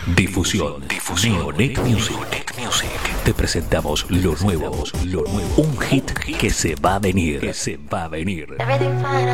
Difusión. Neonet Music. Te presentamos lo nuevo. Un hit que se va a venir. Everything fine, I